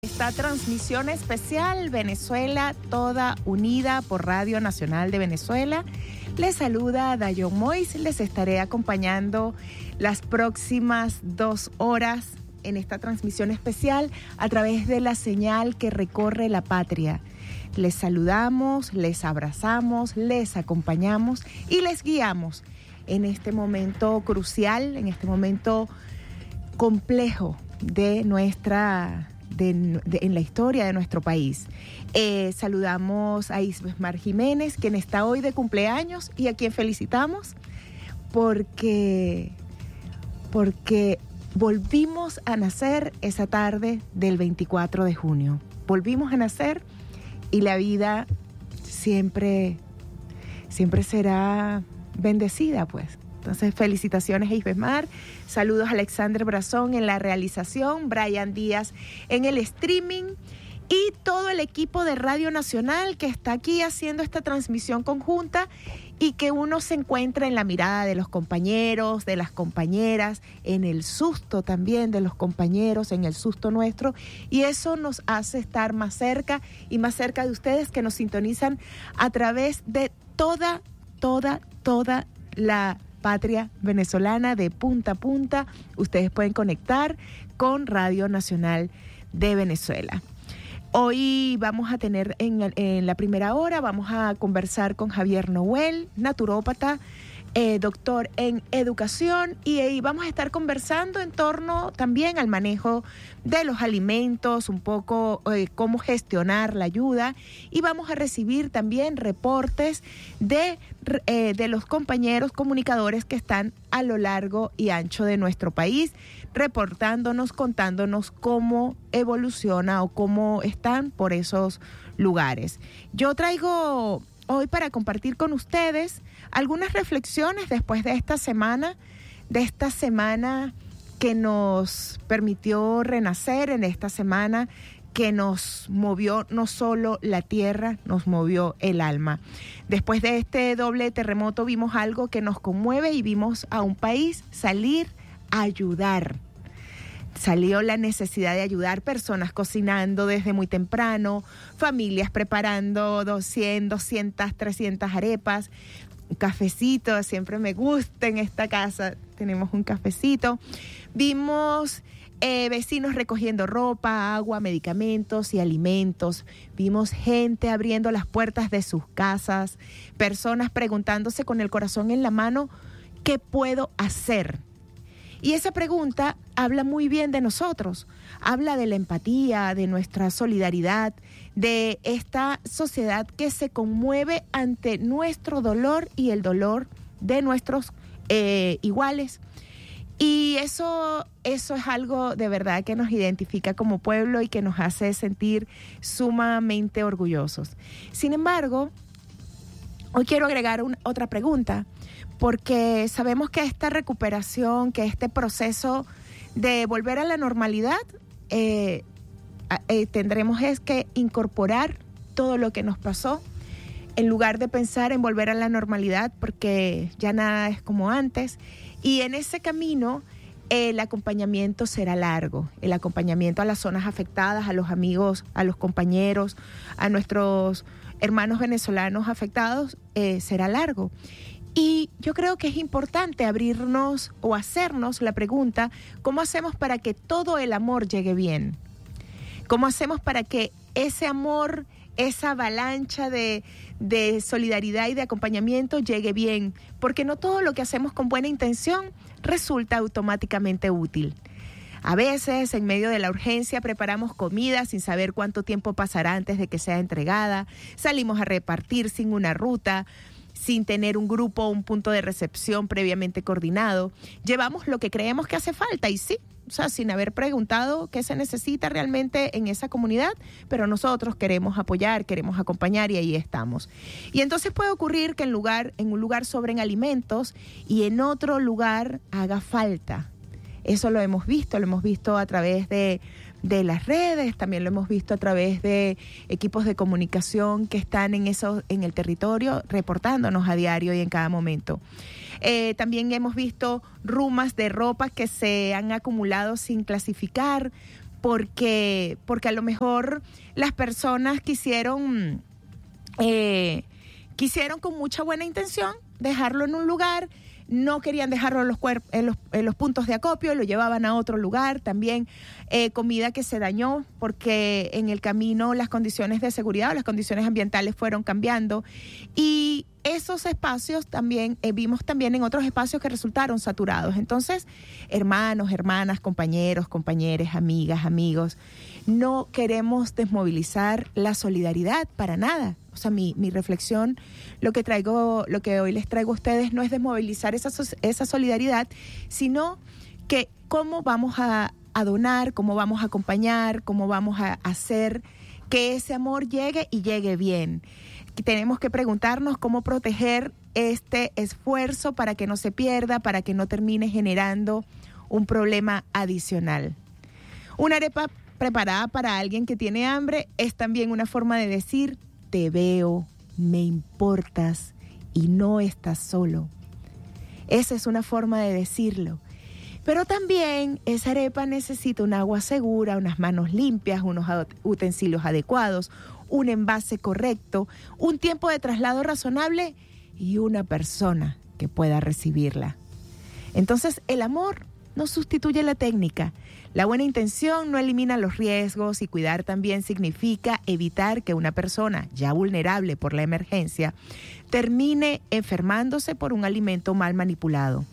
Esta transmisión especial, Venezuela toda unida por Radio Nacional de Venezuela. Les saluda Dayon Mois, les estaré acompañando las próximas 2 horas en esta transmisión especial a través de la señal que recorre la patria. Les saludamos, les abrazamos, les acompañamos y les guiamos en este momento crucial, en este momento complejo de nuestra en la historia de nuestro país. Saludamos a Isbesmar Jiménez, quien está hoy de cumpleaños y a quien felicitamos porque volvimos a nacer esa tarde del 24 de junio. Volvimos a nacer y la vida siempre será bendecida, pues. Entonces, felicitaciones a Isbesmar, saludos a Alexander Brazón en la realización, Brian Díaz en el streaming y todo el equipo de Radio Nacional que está aquí haciendo esta transmisión conjunta y que uno se encuentra en la mirada de los compañeros, de las compañeras, en el susto también de los compañeros, en el susto nuestro, y eso nos hace estar más cerca y más cerca de ustedes que nos sintonizan a través de toda la patria venezolana de punta a punta. Ustedes pueden conectar con Radio Nacional de Venezuela. Hoy vamos a tener en la primera hora, vamos a conversar con Javier Noel, naturópata, doctor en educación, y vamos a estar conversando en torno también al manejo de los alimentos, un poco cómo gestionar la ayuda, y vamos a recibir también reportes de los compañeros comunicadores que están a lo largo y ancho de nuestro país, reportándonos, contándonos cómo evoluciona o cómo están por esos lugares. Yo traigo hoy para compartir con ustedes algunas reflexiones después de esta semana que nos permitió renacer, en esta semana que nos movió no solo la tierra, nos movió el alma. Después de este doble terremoto vimos algo que nos conmueve y vimos a un país salir a ayudar. Salió la necesidad de ayudar, personas cocinando desde muy temprano, familias preparando 200, 300 arepas, un cafecito, siempre me gusta en esta casa, tenemos un cafecito. Vimos vecinos recogiendo ropa, agua, medicamentos y alimentos. Vimos gente abriendo las puertas de sus casas, personas preguntándose con el corazón en la mano, ¿qué puedo hacer? Y esa pregunta habla muy bien de nosotros, habla de la empatía, de nuestra solidaridad, de esta sociedad que se conmueve ante nuestro dolor y el dolor de nuestros iguales. Y eso es algo de verdad que nos identifica como pueblo y que nos hace sentir sumamente orgullosos. Sin embargo, hoy quiero agregar otra pregunta, porque sabemos que esta recuperación, que este proceso de volver a la normalidad, tendremos que incorporar todo lo que nos pasó, en lugar de pensar en volver a la normalidad, porque ya nada es como antes. Y en ese camino, el acompañamiento será largo, el acompañamiento a las zonas afectadas, a los amigos, a los compañeros, a nuestros hermanos venezolanos afectados, será largo. Y yo creo que es importante abrirnos o hacernos la pregunta, ¿cómo hacemos para que todo el amor llegue bien? ¿Cómo hacemos para que ese amor, esa avalancha de solidaridad y de acompañamiento llegue bien? Porque no todo lo que hacemos con buena intención resulta automáticamente útil. A veces, en medio de la urgencia, preparamos comida sin saber cuánto tiempo pasará antes de que sea entregada. Salimos a repartir sin una ruta, sin tener un grupo o un punto de recepción previamente coordinado. Llevamos lo que creemos que hace falta y sí, o sea, sin haber preguntado qué se necesita realmente en esa comunidad, pero nosotros queremos apoyar, queremos acompañar y ahí estamos. Y entonces puede ocurrir que en un lugar sobren alimentos y en otro lugar haga falta. Eso lo hemos visto a través de las redes, también lo hemos visto a través de equipos de comunicación que están en el territorio reportándonos a diario y en cada momento. También hemos visto rumas de ropa que se han acumulado sin clasificar, porque a lo mejor las personas quisieron con mucha buena intención dejarlo en un lugar, no querían dejarlo en los puntos de acopio, lo llevaban a otro lugar. También comida que se dañó porque en el camino las condiciones de seguridad o las condiciones ambientales fueron cambiando. Y esos espacios también, vimos también en otros espacios que resultaron saturados. Entonces, hermanos, hermanas, compañeros, compañeras, amigas, amigos, no queremos desmovilizar la solidaridad para nada. O sea, mi reflexión, lo que hoy les traigo a ustedes no es desmovilizar esa solidaridad, sino que cómo vamos a donar, cómo vamos a acompañar, cómo vamos a hacer que ese amor llegue y llegue bien. Tenemos que preguntarnos cómo proteger este esfuerzo para que no se pierda, para que no termine generando un problema adicional. Una arepa preparada para alguien que tiene hambre es también una forma de decir: te veo, me importas y no estás solo. Esa es una forma de decirlo. Pero también esa arepa necesita un agua segura, unas manos limpias, unos utensilios adecuados, un envase correcto, un tiempo de traslado razonable y una persona que pueda recibirla. Entonces, el amor no sustituye la técnica. La buena intención no elimina los riesgos y cuidar también significa evitar que una persona ya vulnerable por la emergencia termine enfermándose por un alimento mal manipulado.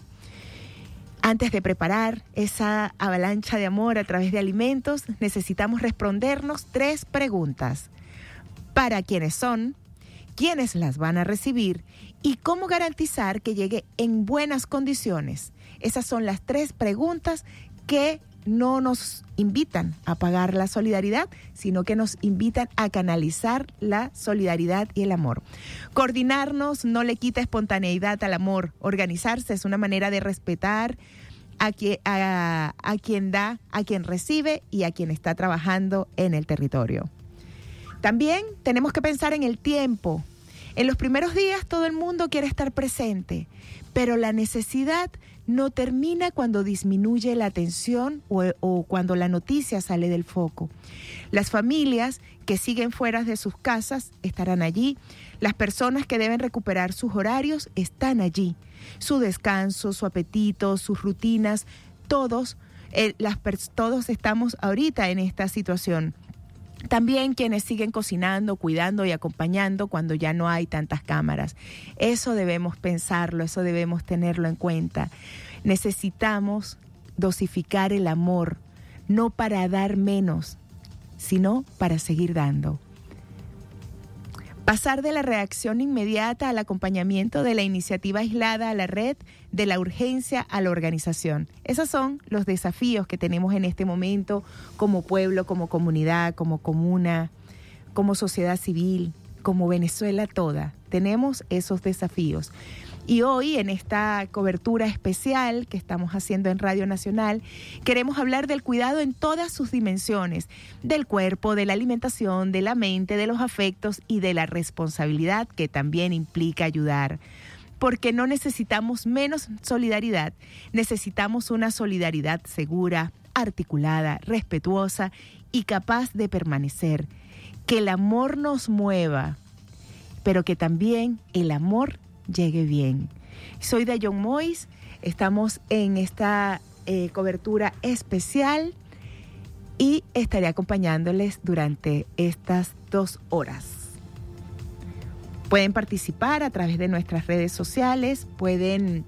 Antes de preparar esa avalancha de amor a través de alimentos, necesitamos respondernos 3 preguntas. ¿Para quiénes son? ¿Quiénes las van a recibir? ¿Y cómo garantizar que llegue en buenas condiciones? Esas son las 3 preguntas que no nos invitan a pagar la solidaridad, sino que nos invitan a canalizar la solidaridad y el amor. Coordinarnos no le quita espontaneidad al amor. Organizarse es una manera de respetar a quien da, a quien recibe y a quien está trabajando en el territorio. También tenemos que pensar en el tiempo. En los primeros días todo el mundo quiere estar presente, pero la necesidad no termina cuando disminuye la atención o cuando la noticia sale del foco. Las familias que siguen fuera de sus casas estarán allí. Las personas que deben recuperar sus horarios están allí. Su descanso, su apetito, sus rutinas, todos estamos ahorita en esta situación. También quienes siguen cocinando, cuidando y acompañando cuando ya no hay tantas cámaras. Eso debemos pensarlo, eso debemos tenerlo en cuenta. Necesitamos dosificar el amor, no para dar menos, sino para seguir dando. Pasar de la reacción inmediata al acompañamiento, de la iniciativa aislada a la red, de la urgencia a la organización. Esos son los desafíos que tenemos en este momento como pueblo, como comunidad, como comuna, como sociedad civil, como Venezuela toda. Tenemos esos desafíos. Y hoy, en esta cobertura especial que estamos haciendo en Radio Nacional, queremos hablar del cuidado en todas sus dimensiones, del cuerpo, de la alimentación, de la mente, de los afectos y de la responsabilidad que también implica ayudar. Porque no necesitamos menos solidaridad, necesitamos una solidaridad segura, articulada, respetuosa y capaz de permanecer. Que el amor nos mueva, pero que también el amor llegue bien. Soy Dayon Mois, estamos en esta cobertura especial y estaré acompañándoles durante estas 2 horas. Pueden participar a través de nuestras redes sociales, pueden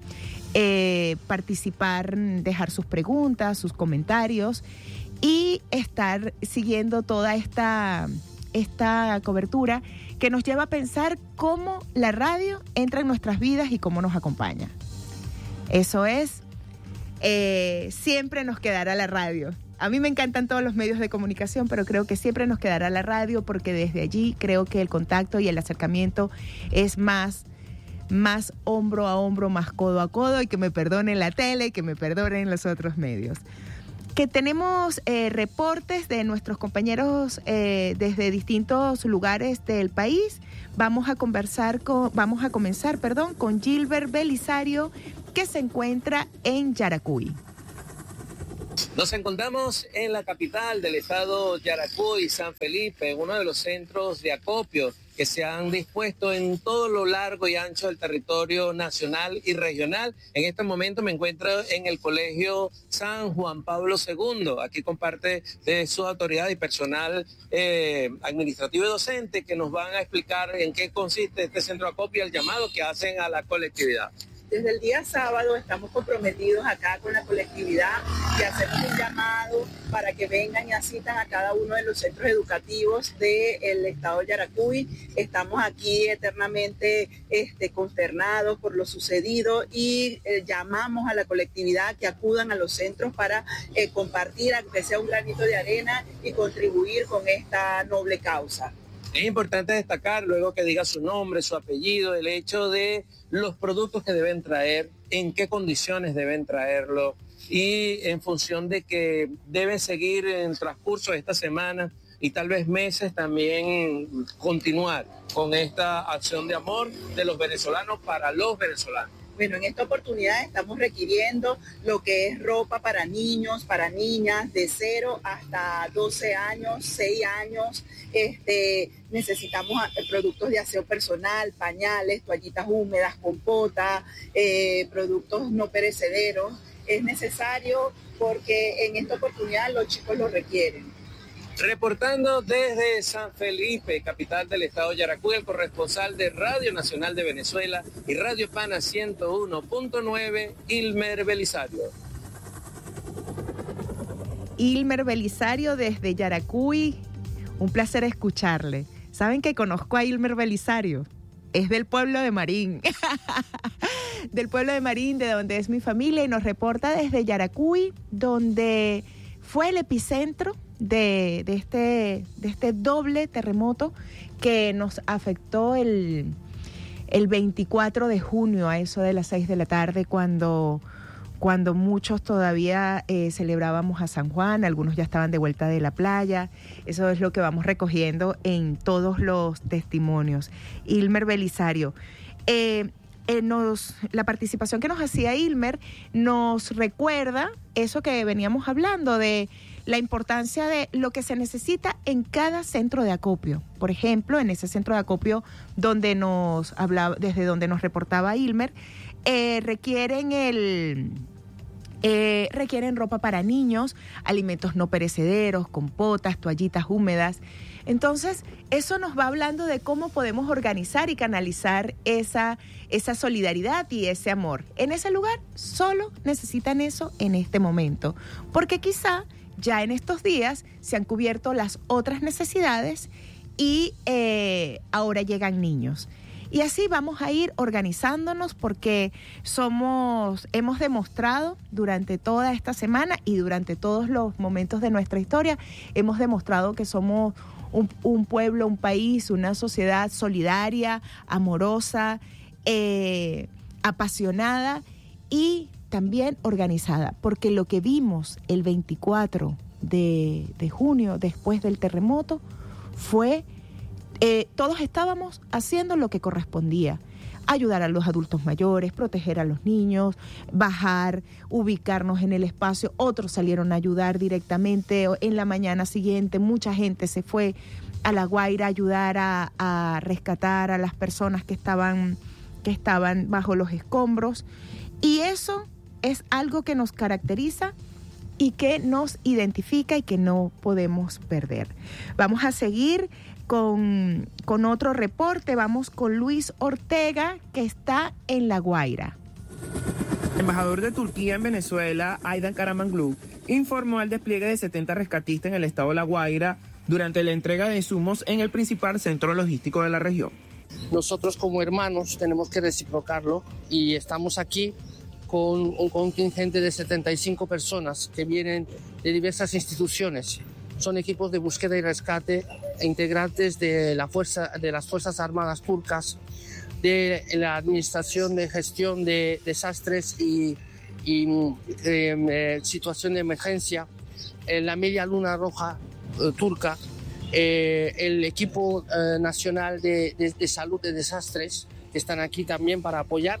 participar, dejar sus preguntas, sus comentarios y estar siguiendo toda esta cobertura que nos lleva a pensar cómo la radio entra en nuestras vidas y cómo nos acompaña. Eso es, siempre nos quedará la radio. A mí me encantan todos los medios de comunicación, pero creo que siempre nos quedará la radio porque desde allí creo que el contacto y el acercamiento es más hombro a hombro, más codo a codo, y que me perdonen la tele, que me perdonen los otros medios. Que tenemos reportes de nuestros compañeros desde distintos lugares del país. Vamos a comenzar con Gilbert Belisario, que se encuentra en Yaracuy. Nos encontramos en la capital del estado Yaracuy, San Felipe, uno de los centros de acopio que se han dispuesto en todo lo largo y ancho del territorio nacional y regional. En este momento me encuentro en el Colegio San Juan Pablo II. Aquí con parte de su autoridad y personal administrativo y docente que nos van a explicar en qué consiste este centro de acopio y el llamado que hacen a la colectividad. Desde el día sábado estamos comprometidos acá con la colectividad y hacemos un llamado para que vengan y asistan a cada uno de los centros educativos del estado de Yaracuy. Estamos aquí eternamente consternados por lo sucedido y llamamos a la colectividad que acudan a los centros para compartir, aunque sea un granito de arena, y contribuir con esta noble causa. Es importante destacar, luego que diga su nombre, su apellido, el hecho de los productos que deben traer, en qué condiciones deben traerlo y en función de que deben seguir en transcurso de esta semana y tal vez meses también continuar con esta acción de amor de los venezolanos para los venezolanos. Bueno, en esta oportunidad estamos requiriendo lo que es ropa para niños, para niñas, de 0 hasta 12 años, 6 años. Necesitamos productos de aseo personal, pañales, toallitas húmedas, compota, productos no perecederos. Es necesario porque en esta oportunidad los chicos lo requieren. Reportando desde San Felipe, capital del estado Yaracuy, el corresponsal de Radio Nacional de Venezuela y Radio Pana 101.9, Ilmer Belisario. Ilmer Belisario desde Yaracuy, un placer escucharle. ¿Saben que conozco a Ilmer Belisario? Es del pueblo de Marín, del pueblo de Marín, de donde es mi familia, y nos reporta desde Yaracuy, donde fue el epicentro de este doble terremoto que nos afectó el 24 de junio a eso de las 6 de la tarde, cuando muchos todavía celebrábamos a San Juan, algunos ya estaban de vuelta de la playa. Eso es lo que vamos recogiendo en todos los testimonios. Ilmer Belisario, la participación que nos hacía Ilmer nos recuerda eso que veníamos hablando de la importancia de lo que se necesita en cada centro de acopio. Por ejemplo, en ese centro de acopio donde nos hablaba, desde donde nos reportaba Ilmer, requieren ropa para niños, alimentos no perecederos, compotas, toallitas húmedas. Entonces, eso nos va hablando de cómo podemos organizar y canalizar esa solidaridad y ese amor. En ese lugar solo necesitan eso en este momento, porque quizá ya en estos días se han cubierto las otras necesidades y ahora llegan niños. Y así vamos a ir organizándonos porque hemos demostrado durante toda esta semana y durante todos los momentos de nuestra historia, hemos demostrado que somos un pueblo, un país, una sociedad solidaria, amorosa, apasionada y también organizada, porque lo que vimos el 24 de junio, después del terremoto, fue todos estábamos haciendo lo que correspondía: ayudar a los adultos mayores, proteger a los niños, bajar, ubicarnos en el espacio. Otros salieron a ayudar directamente. En la mañana siguiente mucha gente se fue a La Guaira a ayudar a rescatar a las personas que estaban bajo los escombros. Y eso es algo que nos caracteriza y que nos identifica y que no podemos perder. Vamos a seguir con otro reporte. Vamos con Luis Ortega, que está en La Guaira. El embajador de Turquía en Venezuela, Aydan Karamanglou, informó el despliegue de 70 rescatistas en el estado de La Guaira durante la entrega de insumos en el principal centro logístico de la región. Nosotros como hermanos tenemos que reciprocarlo y estamos aquí con un contingente de 75 personas que vienen de diversas instituciones. Son equipos de búsqueda y rescate integrantes de las Fuerzas Armadas turcas, de la Administración de Gestión de Desastres y Situación de Emergencia, la Media Luna Roja turca, el equipo nacional de salud de desastres, que están aquí también para apoyar,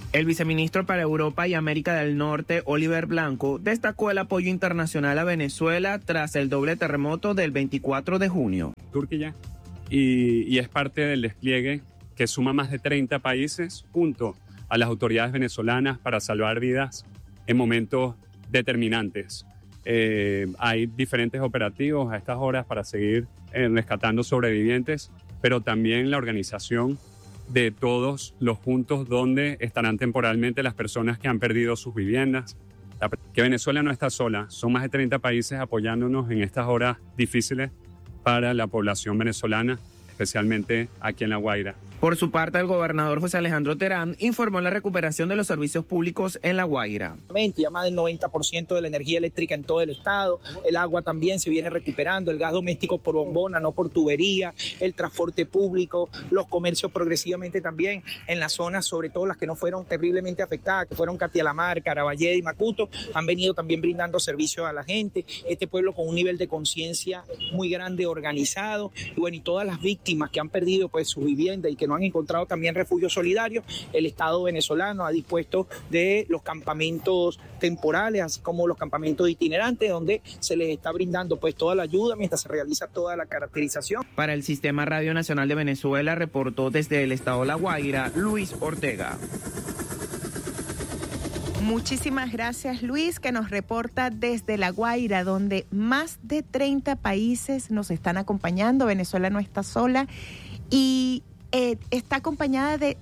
El viceministro para Europa y América del Norte, Oliver Blanco, destacó el apoyo internacional a Venezuela tras el doble terremoto del 24 de junio. Turquía y es parte del despliegue que suma más de 30 países junto a las autoridades venezolanas para salvar vidas en momentos determinantes. Hay diferentes operativos a estas horas para seguir rescatando sobrevivientes, pero también la organización de todos los puntos donde estarán temporalmente las personas que han perdido sus viviendas. Que Venezuela no está sola, son más de 30 países apoyándonos en estas horas difíciles para la población venezolana, especialmente aquí en La Guaira. Por su parte, el gobernador José Alejandro Terán informó la recuperación de los servicios públicos en La Guaira. Ya más del 90% de la energía eléctrica en todo el estado, el agua también se viene recuperando, el gas doméstico por bombona, no por tubería, el transporte público, los comercios progresivamente también en las zonas, sobre todo las que no fueron terriblemente afectadas, que fueron Catialamar, Caraballeda y Macuto, han venido también brindando servicios a la gente. Este pueblo con un nivel de conciencia muy grande, organizado, y todas las víctimas que han perdido pues su vivienda y que no han encontrado también refugio solidario, el Estado venezolano ha dispuesto de los campamentos temporales, así como los campamentos itinerantes, donde se les está brindando pues toda la ayuda mientras se realiza toda la caracterización. Para el Sistema Radio Nacional de Venezuela, reportó desde el estado La Guaira, Luis Ortega. Muchísimas gracias, Luis, que nos reporta desde La Guaira, donde más de 30 países nos están acompañando. Venezuela no está sola y está acompañada de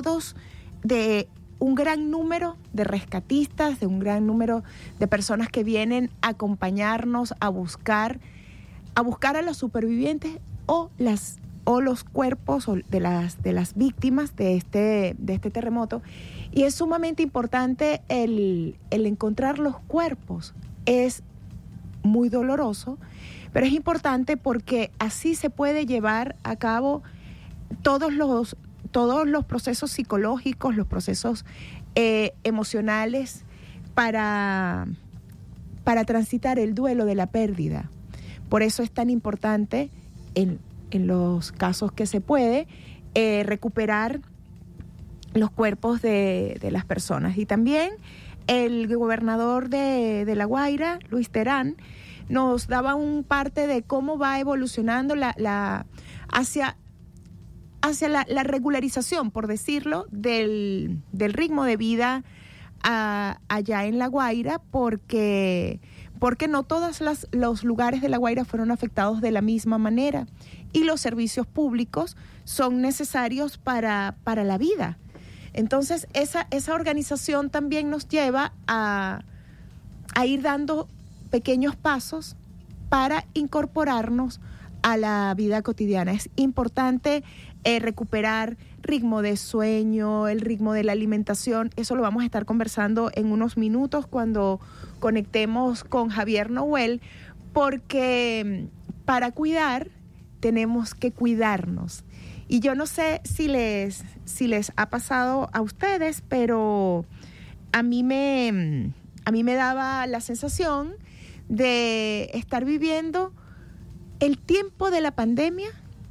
un gran número de rescatistas, de un gran número de personas que vienen a acompañarnos a buscar a los supervivientes o los cuerpos de las víctimas de este terremoto. Y es sumamente importante el encontrar los cuerpos. Es muy doloroso, pero es importante porque así se puede llevar a cabo todos los procesos psicológicos, los procesos emocionales para transitar el duelo de la pérdida. Por eso es tan importante en los casos que se puede recuperar los cuerpos de las personas. Y también el gobernador de La Guaira, Luis Terán, nos daba un parte de cómo va evolucionando hacia la regularización, por decirlo, del ritmo de vida allá en La Guaira, porque no todos los lugares de La Guaira fueron afectados de la misma manera y los servicios públicos son necesarios para la vida. Entonces, esa organización también nos lleva a ir dando pequeños pasos para incorporarnos a la vida cotidiana. Es importante recuperar ritmo de sueño, el ritmo de la alimentación. Eso lo vamos a estar conversando en unos minutos cuando conectemos con Javier Noel, porque para cuidar tenemos que cuidarnos. Y yo no sé si les ha pasado a ustedes, pero a mí me daba la sensación de estar viviendo el tiempo de la pandemia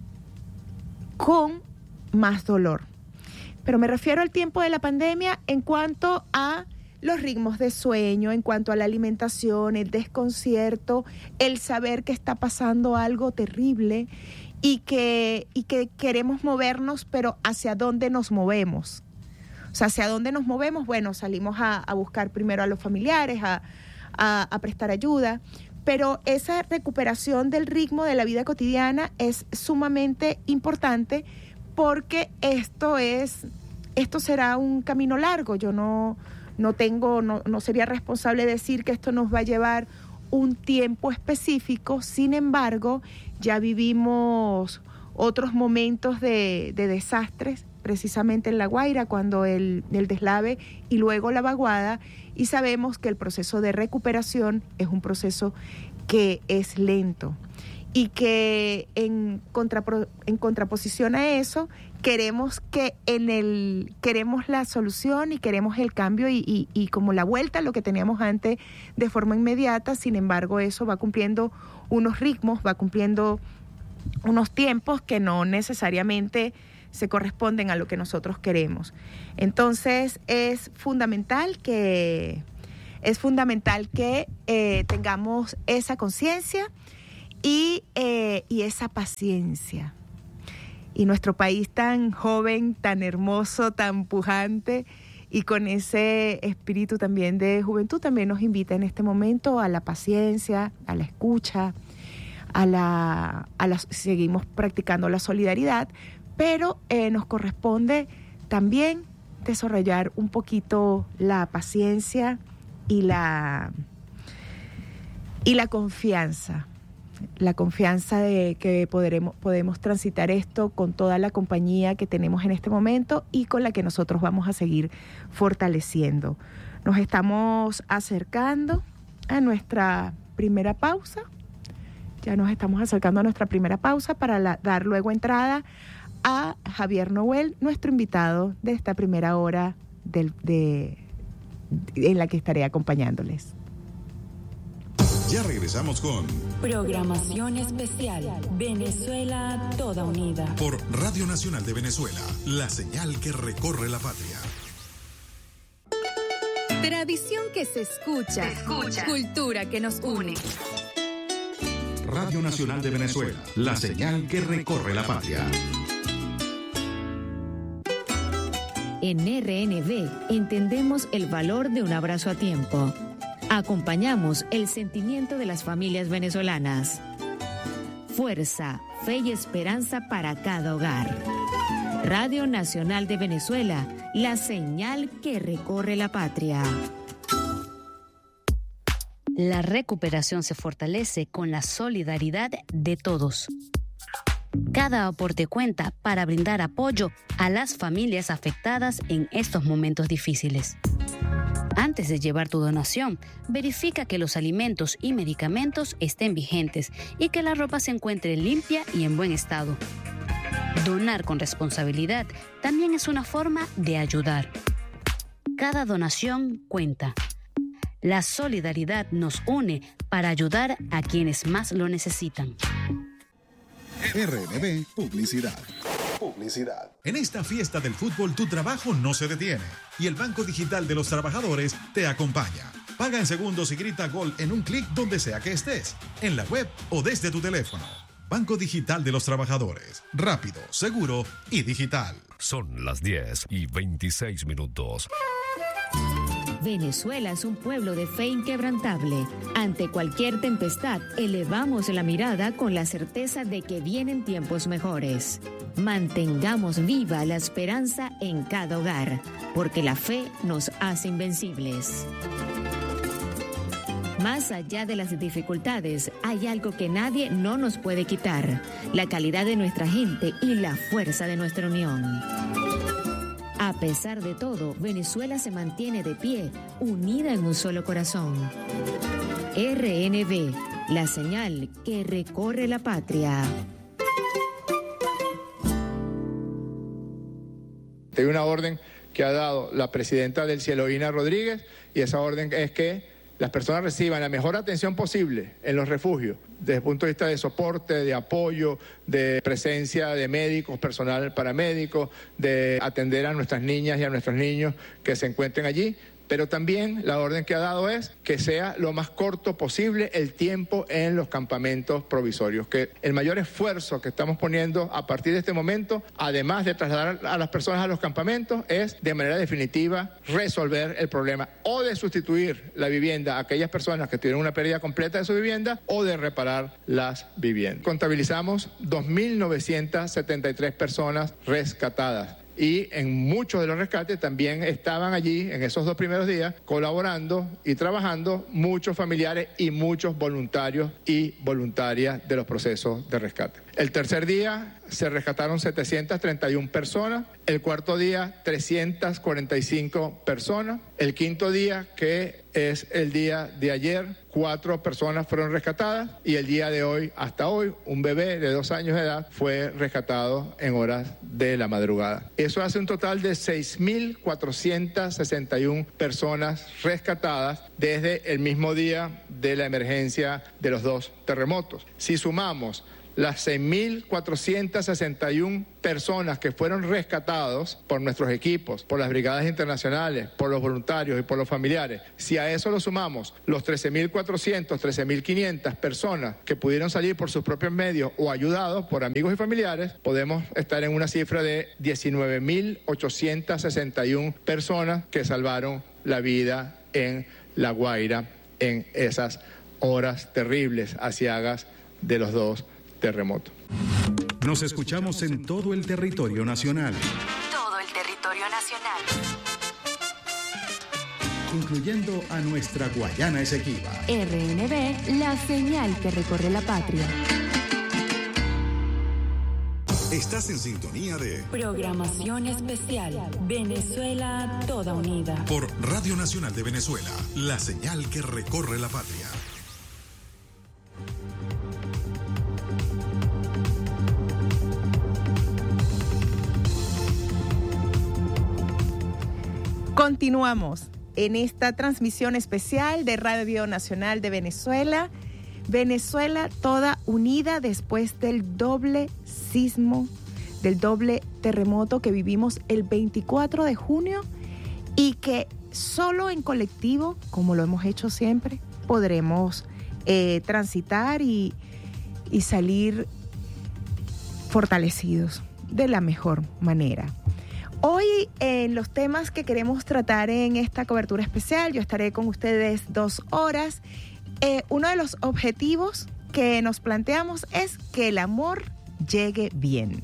con más dolor. Pero me refiero al tiempo de la pandemia en cuanto a los ritmos de sueño, en cuanto a la alimentación, el desconcierto, el saber que está pasando algo terrible y que queremos movernos, pero ¿hacia dónde nos movemos? O sea, ¿hacia dónde nos movemos? Bueno, salimos a buscar primero a los familiares, a prestar ayuda, pero esa recuperación del ritmo de la vida cotidiana es sumamente importante porque esto será un camino largo. Yo no sería responsable decir que esto nos va a llevar un tiempo específico. Sin embargo, ya vivimos otros momentos de desastres, precisamente en La Guaira, cuando el deslave y luego la vaguada, y sabemos que el proceso de recuperación es un proceso que es lento y que en contraposición a eso queremos la solución y queremos el cambio y como la vuelta a lo que teníamos antes de forma inmediata. Sin embargo, eso va cumpliendo unos ritmos, va cumpliendo unos tiempos que no necesariamente se corresponden a lo que nosotros queremos. Entonces es fundamental que tengamos esa conciencia y esa paciencia. Y nuestro país tan joven, tan hermoso, tan pujante y con ese espíritu también de juventud también nos invita en este momento a la paciencia, a la escucha, seguimos practicando la solidaridad, pero nos corresponde también desarrollar un poquito la paciencia y la confianza. La confianza de que podemos transitar esto con toda la compañía que tenemos en este momento y con la que nosotros vamos a seguir fortaleciendo. Nos estamos acercando a nuestra primera pausa. Ya nos estamos acercando a nuestra primera pausa para dar luego entrada a Javier Noel, nuestro invitado de esta primera hora en la que estaré acompañándoles. Ya regresamos con Programación Especial Venezuela Toda Unida por Radio Nacional de Venezuela, la señal que recorre la patria. Tradición que se escucha. Cultura que nos une. Radio Nacional de Venezuela, la señal que recorre la patria. En RNB entendemos el valor de un abrazo a tiempo. Acompañamos el sentimiento de las familias venezolanas. Fuerza, fe y esperanza para cada hogar. Radio Nacional de Venezuela, la señal que recorre la patria. La recuperación se fortalece con la solidaridad de todos. Cada aporte cuenta para brindar apoyo a las familias afectadas en estos momentos difíciles. Antes de llevar tu donación, verifica que los alimentos y medicamentos estén vigentes y que la ropa se encuentre limpia y en buen estado. Donar con responsabilidad también es una forma de ayudar. Cada donación cuenta. La solidaridad nos une para ayudar a quienes más lo necesitan. RNB Publicidad. En esta fiesta del fútbol tu trabajo no se detiene y el Banco Digital de los Trabajadores te acompaña. Paga en segundos y grita gol en un clic donde sea que estés, en la web o desde tu teléfono. Banco Digital de los Trabajadores. Rápido, seguro y digital. Son las 10:26. Venezuela es un pueblo de fe inquebrantable. Ante cualquier tempestad, elevamos la mirada con la certeza de que vienen tiempos mejores. Mantengamos viva la esperanza en cada hogar, porque la fe nos hace invencibles. Más allá de las dificultades, hay algo que nadie no nos puede quitar: la calidad de nuestra gente y la fuerza de nuestra unión. A pesar de todo, Venezuela se mantiene de pie, unida en un solo corazón. RNB, la señal que recorre la patria. Hay una orden que ha dado la presidenta del Cielo, Ina Rodríguez, y esa orden es que las personas reciban la mejor atención posible en los refugios, desde el punto de vista de soporte, de apoyo, de presencia de médicos, personal paramédico, de atender a nuestras niñas y a nuestros niños que se encuentren allí. Pero también la orden que ha dado es que sea lo más corto posible el tiempo en los campamentos provisorios, que el mayor esfuerzo que estamos poniendo a partir de este momento, además de trasladar a las personas a los campamentos, es de manera definitiva resolver el problema o de sustituir la vivienda a aquellas personas que tienen una pérdida completa de su vivienda o de reparar las viviendas. Contabilizamos 2.973 personas rescatadas. Y en muchos de los rescates también estaban allí, en esos 2 primeros días, colaborando y trabajando muchos familiares y muchos voluntarios y voluntarias de los procesos de rescate. El tercer día se rescataron 731 personas, el cuarto día 345 personas, el quinto día, que es el día de ayer, 4 personas fueron rescatadas y el día de hoy, hasta hoy, un bebé de 2 años de edad fue rescatado en horas de la madrugada. Eso hace un total de 6.461 personas rescatadas desde el mismo día de la emergencia de los 2 terremotos. Si sumamos las 6.461 personas que fueron rescatados por nuestros equipos, por las brigadas internacionales, por los voluntarios y por los familiares, si a eso lo sumamos los 13.400, 13.500 personas que pudieron salir por sus propios medios o ayudados por amigos y familiares, podemos estar en una cifra de 19.861 personas que salvaron la vida en La Guaira en esas horas terribles, aciagas de los dos terremotos. Nos escuchamos en todo el territorio nacional. Todo el territorio nacional. Incluyendo a nuestra Guayana Esequiba. RNB, la señal que recorre la patria. Estás en sintonía de Programación especial. Venezuela toda unida. Por Radio Nacional de Venezuela, la señal que recorre la patria. Continuamos en esta transmisión especial de Radio Nacional de Venezuela. Venezuela toda unida después del doble sismo, del doble terremoto que vivimos el 24 de junio y que solo en colectivo, como lo hemos hecho siempre, podremos transitar y salir fortalecidos de la mejor manera. Hoy, en los temas que queremos tratar en esta cobertura especial, yo estaré con ustedes 2 horas. Uno de los objetivos que nos planteamos es que el amor llegue bien.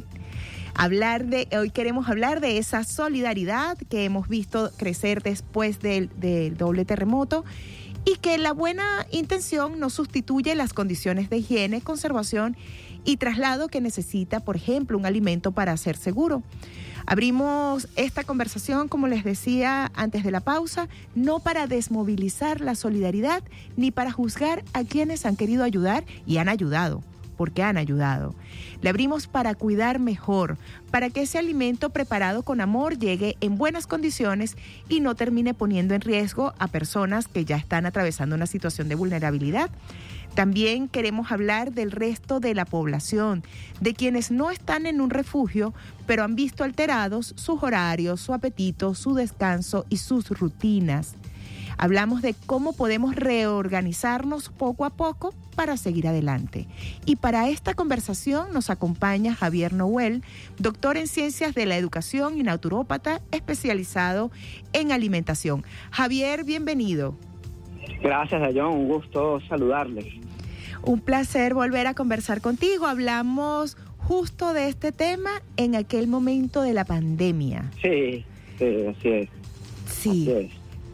Hoy queremos hablar de esa solidaridad que hemos visto crecer después del doble terremoto y que la buena intención no sustituye las condiciones de higiene, conservación y traslado que necesita, por ejemplo, un alimento para ser seguro. Abrimos esta conversación, como les decía antes de la pausa, no para desmovilizar la solidaridad ni para juzgar a quienes han querido ayudar y han ayudado, porque han ayudado. Le abrimos para cuidar mejor, para que ese alimento preparado con amor llegue en buenas condiciones y no termine poniendo en riesgo a personas que ya están atravesando una situación de vulnerabilidad. También queremos hablar del resto de la población, de quienes no están en un refugio, pero han visto alterados sus horarios, su apetito, su descanso y sus rutinas. Hablamos de cómo podemos reorganizarnos poco a poco para seguir adelante. Y para esta conversación nos acompaña Javier Noel, doctor en Ciencias de la Educación y naturópata especializado en alimentación. Javier, bienvenido. Gracias, Dayón. Un gusto saludarles. Un placer volver a conversar contigo. Hablamos justo de este tema en aquel momento de la pandemia. Sí, así es. Sí. Así es.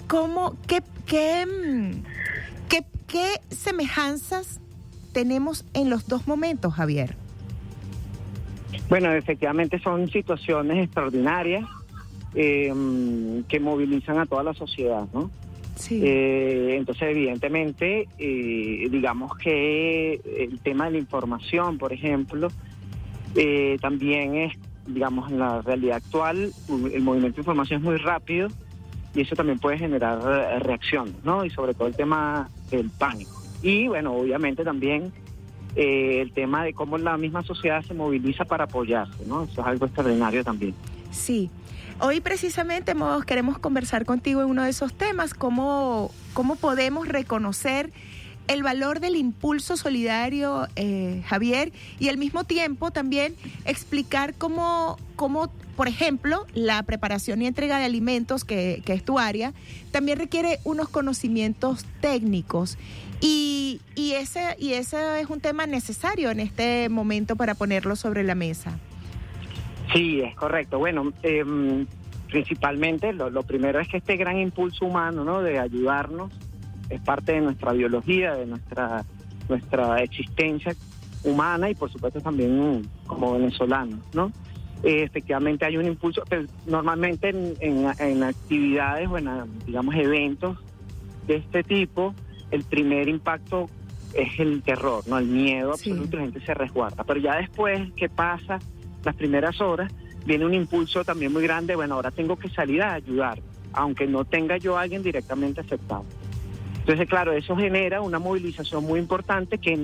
¿Qué semejanzas tenemos en los dos momentos, Javier? Bueno, efectivamente son situaciones extraordinarias que movilizan a toda la sociedad, ¿no? Sí. Entonces, evidentemente, digamos que el tema de la información, por ejemplo, también es, digamos, en la realidad actual, el movimiento de información es muy rápido y eso también puede generar reacciones, ¿no? Y sobre todo el tema del pánico. Y, bueno, obviamente también el tema de cómo la misma sociedad se moviliza para apoyarse, ¿no? Eso es algo extraordinario también. Sí. Hoy precisamente queremos conversar contigo en uno de esos temas, cómo podemos reconocer el valor del impulso solidario, Javier, y al mismo tiempo también explicar cómo, por ejemplo, la preparación y entrega de alimentos, que es tu área, también requiere unos conocimientos técnicos. Y ese es un tema necesario en este momento para ponerlo sobre la mesa. Sí, es correcto. Bueno, principalmente lo primero es que este gran impulso humano, ¿no?, de ayudarnos es parte de nuestra biología, de nuestra existencia humana y por supuesto también como venezolanos, ¿no? Efectivamente hay un impulso, pero normalmente en actividades o en, digamos, eventos de este tipo, el primer impacto es el terror, ¿no? El miedo absoluto, sí. La gente se resguarda. Pero ya después, ¿qué pasa? Las primeras horas, viene un impulso también muy grande, bueno, ahora tengo que salir a ayudar, aunque no tenga yo a alguien directamente afectado. Entonces, claro, eso genera una movilización muy importante que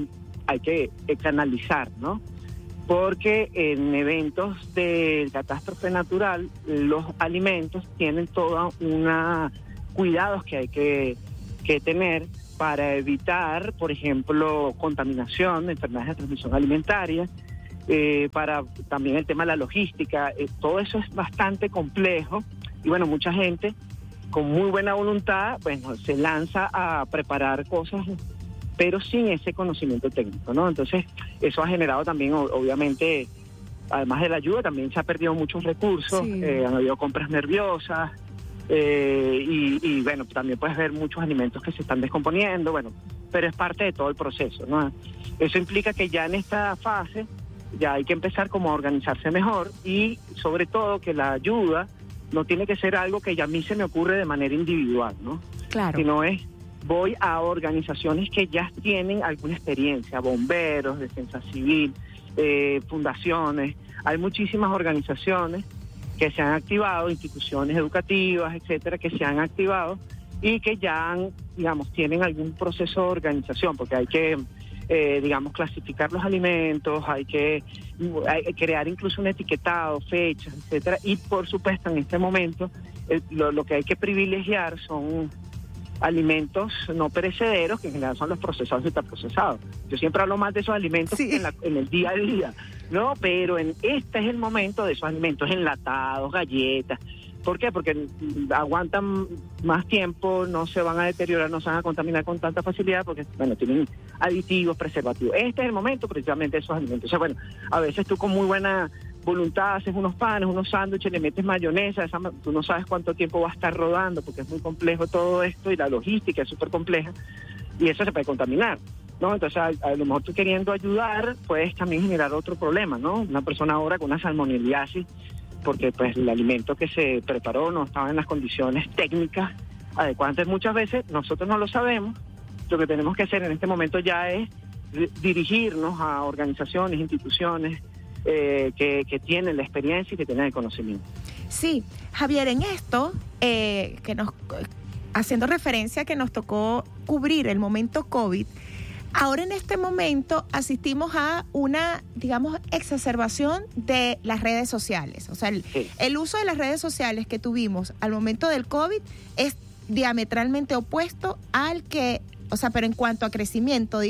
hay que canalizar, ¿no? Porque en eventos de catástrofe natural, los alimentos tienen toda una cuidados que hay que tener para evitar, por ejemplo, contaminación de enfermedades de transmisión alimentaria, para también el tema de la logística. Todo eso es bastante complejo y bueno, mucha gente con muy buena voluntad, bueno, se lanza a preparar cosas, pero sin ese conocimiento técnico, ¿no? Entonces, eso ha generado también, obviamente, además de la ayuda, también se ha perdido muchos recursos, Sí. Han habido compras nerviosas, y bueno, también puedes ver muchos alimentos que se están descomponiendo, bueno, pero es parte de todo el proceso, ¿no? Eso implica que ya en esta fase ya hay que empezar como a organizarse mejor y sobre todo que la ayuda no tiene que ser algo que ya a mí se me ocurre de manera individual, ¿no? Claro. Sino voy a organizaciones que ya tienen alguna experiencia, bomberos, defensa civil, fundaciones. Hay muchísimas organizaciones que se han activado, instituciones educativas, etcétera, que se han activado y que ya tienen algún proceso de organización, porque hay que, clasificar los alimentos, hay que crear incluso un etiquetado, fechas, etcétera, y por supuesto en este momento lo que hay que privilegiar son alimentos no perecederos, que en general son los procesados y ultraprocesados. Yo siempre hablo más de esos alimentos que en el día a día, ¿no? Pero este es el momento de esos alimentos enlatados, galletas. ¿Por qué? Porque aguantan más tiempo, no se van a deteriorar, no se van a contaminar con tanta facilidad, porque, bueno, tienen aditivos, preservativos. Este es el momento precisamente de esos alimentos. O sea, bueno, a veces tú con muy buena voluntad haces unos panes, unos sándwiches, le metes mayonesa, tú no sabes cuánto tiempo va a estar rodando, porque es muy complejo todo esto y la logística es súper compleja, y eso se puede contaminar, ¿no? Entonces, a lo mejor tú queriendo ayudar, puedes también generar otro problema, ¿no? Una persona ahora con una salmoneliasis, porque pues el alimento que se preparó no estaba en las condiciones técnicas adecuadas. Entonces, muchas veces nosotros no lo sabemos. Lo que tenemos que hacer en este momento ya es dirigirnos a organizaciones, instituciones que tienen la experiencia y que tienen el conocimiento. Sí, Javier, en esto, haciendo referencia que nos tocó cubrir el momento COVID, ahora en este momento asistimos a una, exacerbación de las redes sociales. O sea, el uso de las redes sociales que tuvimos al momento del COVID es diametralmente opuesto al que, pero en cuanto a crecimiento,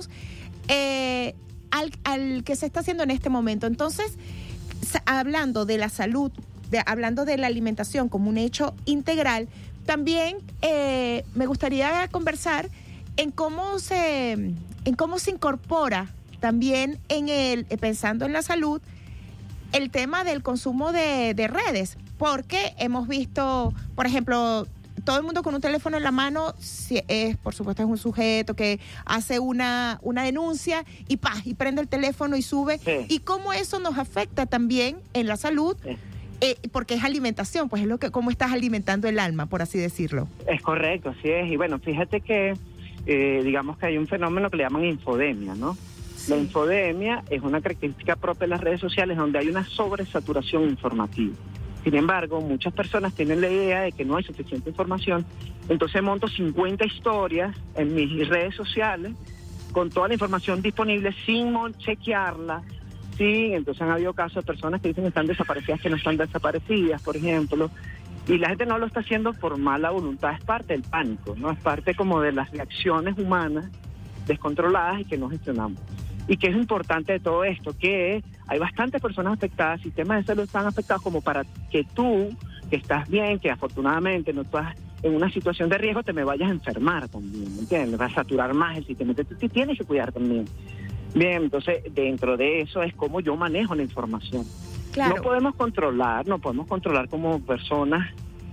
al que se está haciendo en este momento. Entonces, hablando de la salud, hablando de la alimentación como un hecho integral, también me gustaría conversar en cómo se incorpora también pensando en la salud, el tema del consumo de redes, porque hemos visto, por ejemplo, todo el mundo con un teléfono en la mano, por supuesto es un sujeto que hace una denuncia y prende el teléfono y sube, y cómo eso nos afecta también en la salud, porque es alimentación, pues es cómo estás alimentando el alma, por así decirlo. Es correcto, así es, y bueno, fíjate que digamos que hay un fenómeno que le llaman infodemia, ¿no? Sí. La infodemia es una característica propia de las redes sociales donde hay una sobresaturación informativa. Sin embargo, muchas personas tienen la idea de que no hay suficiente información, entonces monto 50 historias en mis redes sociales con toda la información disponible sin chequearla. Sí, entonces han habido casos de personas que dicen que están desaparecidas, que no están desaparecidas, por ejemplo. Y la gente no lo está haciendo por mala voluntad, es parte del pánico, ¿no? Es parte como de las reacciones humanas descontroladas y que no gestionamos. Y que es importante de todo esto, que hay bastantes personas afectadas, sistemas de salud están afectados como para que tú, que estás bien, que afortunadamente no estás en una situación de riesgo, te me vayas a enfermar también, ¿me entiendes? Vas a saturar más el sistema, entonces tú tienes que cuidar también. Bien, entonces dentro de eso es cómo yo manejo la información. Claro. No podemos controlar como personas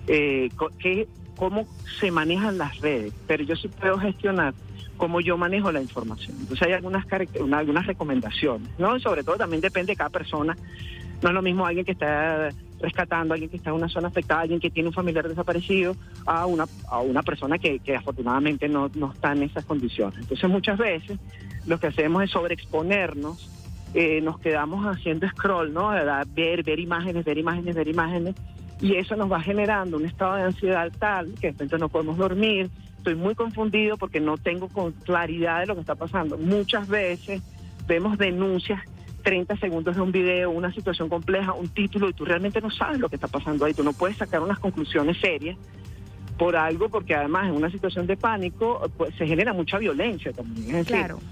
cómo se manejan las redes, pero yo sí puedo gestionar cómo yo manejo la información. Entonces hay algunas recomendaciones, ¿no? Y sobre todo también depende de cada persona. No es lo mismo alguien que está rescatando, alguien que está en una zona afectada, alguien que tiene un familiar desaparecido, a una persona que afortunadamente no está en esas condiciones. Entonces muchas veces lo que hacemos es sobreexponernos, nos quedamos haciendo scroll, ¿no? Ver imágenes, y eso nos va generando un estado de ansiedad tal que de repente no podemos dormir, estoy muy confundido porque no tengo con claridad de lo que está pasando. Muchas veces vemos denuncias, 30 segundos de un video, una situación compleja, un título, y tú realmente no sabes lo que está pasando ahí. Tú no puedes sacar unas conclusiones serias por algo, porque además en una situación de pánico pues se genera mucha violencia también. Es decir, Claro.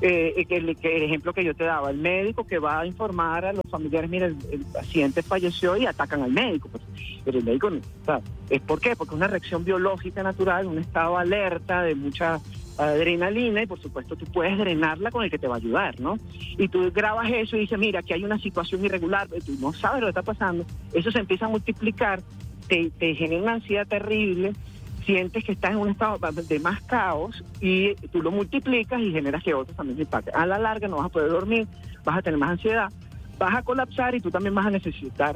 El ejemplo que yo te daba, el médico que va a informar a los familiares, mira, el paciente falleció, y atacan al médico, pero el médico no, o sea, ¿es por qué? Porque es una reacción biológica natural, un estado alerta de mucha adrenalina, y por supuesto tú puedes drenarla con el que te va a ayudar, ¿no? Y tú grabas eso y dices, mira, aquí hay una situación irregular, pero tú no sabes lo que está pasando, eso se empieza a multiplicar, te genera una ansiedad terrible, sientes que estás en un estado de más caos, y tú lo multiplicas y generas que otros también se impacten. A la larga no vas a poder dormir, vas a tener más ansiedad, vas a colapsar, y tú también vas a necesitar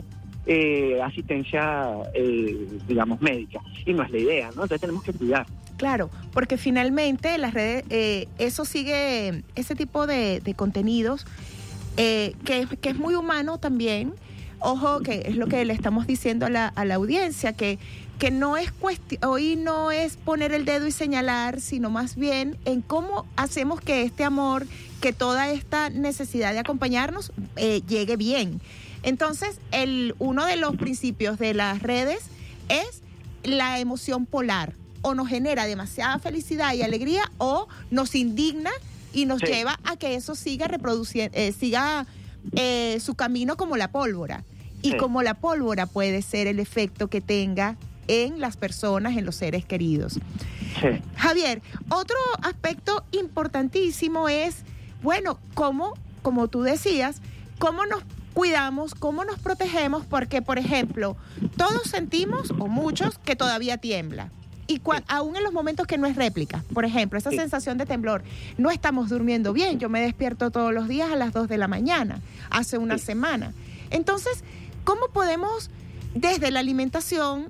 asistencia, digamos, médica. Y no es la idea, ¿no? Entonces tenemos que cuidar. Claro, porque finalmente las redes, eso sigue, ese tipo de contenidos, que es muy humano también. Ojo, que es lo que le estamos diciendo a la audiencia, que no es hoy no es poner el dedo y señalar, sino más bien en cómo hacemos que este amor, que toda esta necesidad de acompañarnos llegue bien. Entonces, uno de los principios de las redes es la emoción polar. O nos genera demasiada felicidad y alegría, o nos indigna y nos lleva a que eso siga reproduciendo, siga su camino como la pólvora. Y como la pólvora puede ser el efecto que tenga en las personas, en los seres queridos. Javier, otro aspecto importantísimo es, bueno, como tú decías, cómo nos cuidamos, cómo nos protegemos, porque, por ejemplo, todos sentimos, o muchos, que todavía tiembla. Y aún en los momentos que no es réplica, por ejemplo, esa sensación de temblor, no estamos durmiendo bien. Yo me despierto todos los días a las 2 de la mañana, hace una semana. Entonces, ¿cómo podemos, desde la alimentación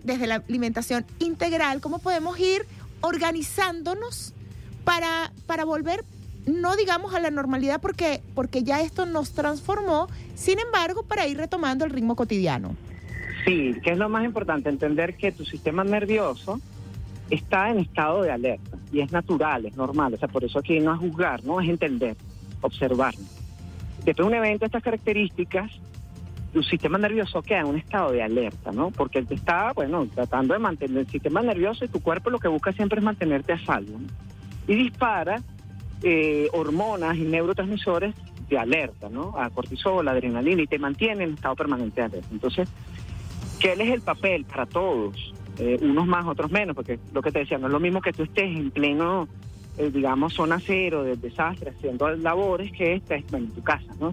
integral, cómo podemos ir organizándonos para volver, no digamos a la normalidad, porque ya esto nos transformó, sin embargo, para ir retomando el ritmo cotidiano? Sí, que es lo más importante, entender que tu sistema nervioso está en estado de alerta, y es natural, es normal. O sea, por eso aquí no es juzgar, no es entender, observar. Después de un evento de estas características, tu sistema nervioso queda en un estado de alerta, ¿no? Porque él te está, tratando de mantener el sistema nervioso, y tu cuerpo lo que busca siempre es mantenerte a salvo, ¿no? Y dispara hormonas y neurotransmisores de alerta, ¿no? A cortisol, adrenalina, y te mantiene en estado permanente de alerta. Entonces, ¿qué es el papel para todos? Unos más, otros menos, porque lo que te decía, no es lo mismo que tú estés en pleno, digamos, zona cero del desastre, haciendo labores, que estés en tu casa, ¿no?